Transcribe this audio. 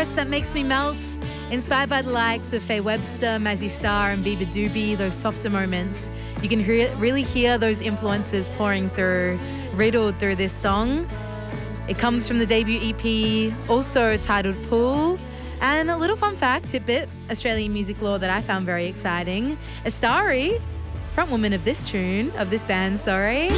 chorus that makes me melt. Inspired by the likes of Faye Webster, Mazzy Star and Biba Doobie, those softer moments. You can really hear those influences pouring through, riddled through this song. It comes from the debut EP, also titled Pool. And a little fun fact, tidbit, Australian music lore that I found very exciting. Astari, frontwoman of this band,